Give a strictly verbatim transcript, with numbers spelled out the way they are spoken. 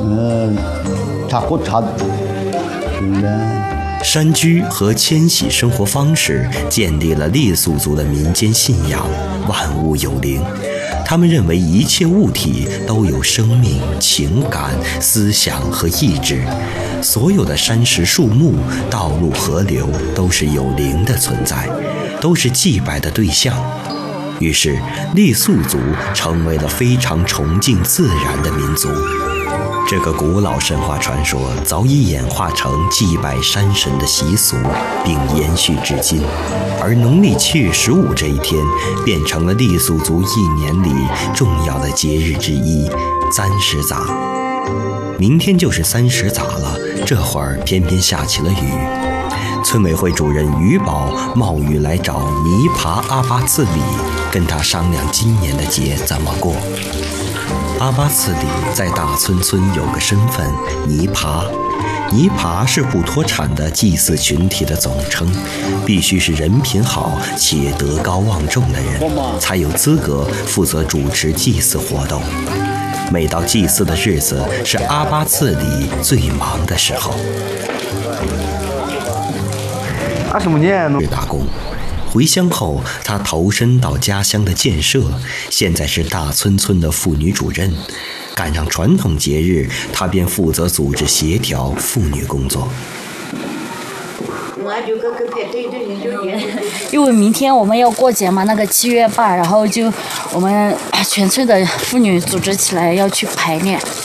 嗯，查过查的，是的。 山居和迁徙生活方式建立了傈僳族的民间信仰，万物有灵。他们认为一切物体都有生命、情感、思想和意志，所有的山石、树木、道路、河流都是有灵的存在，都是祭拜的对象。于是，傈僳族成为了非常崇敬自然的民族。这个古老神话传说早已演化成祭拜山神的习俗，并延续至今。而农历七月十五这一天，变成了傈僳族一年里重要的节日之一——三十杂。明天就是三十杂了，这会儿偏偏下起了雨。村委会主任于宝冒雨来找尼爬阿巴次里，跟他商量今年的节怎么过。阿巴次里在大村村有个身份尼爬，尼爬是不脱产的祭祀群体的总称，必须是人品好且德高望重的人，才有资格负责主持祭祀活动。每到祭祀的日子，是阿巴次里最忙的时候。 二十五年是打工。回乡后，他投身到家乡的建设，现在是大村村的妇女主任。赶上传统节日，他便负责组织协调妇女工作。 因为明天我们要过节嘛，那个七月八，然后就我们全村的妇女组织起来要去排练。